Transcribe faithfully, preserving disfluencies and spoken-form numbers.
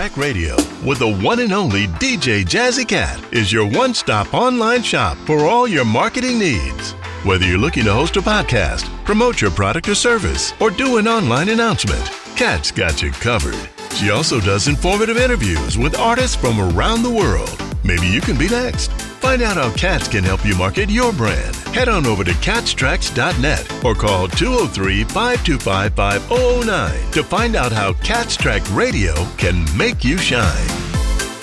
Track Radio with the one and only D J Jazzy Cat is your one-stop online shop for all your marketing needs. Whether you're looking to host a podcast, promote your product or service, or do an online announcement, Cat's got you covered. She also does informative interviews with artists from around the world. Maybe you can be next. Find out how Cats can help you market your brand. Head on over to cats tracks dot net or call two oh three, five two five, five oh oh nine to find out how Cats Track Radio can make you shine.